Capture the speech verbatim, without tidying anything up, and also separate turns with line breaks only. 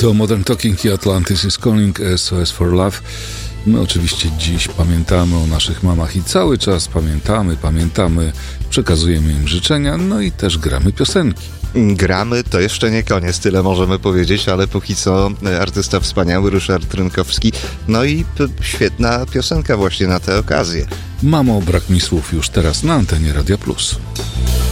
To Modern Talking i Atlantis is Calling, S O S for Love. My oczywiście dziś pamiętamy o naszych mamach i cały czas pamiętamy, pamiętamy, przekazujemy im życzenia, no i też gramy piosenki.
Gramy, to jeszcze nie koniec, tyle możemy powiedzieć, ale póki co artysta wspaniały, Ryszard Rynkowski, no i p- świetna piosenka właśnie na tę okazję.
Mamo, brak mi słów już teraz na antenie Radia Plus.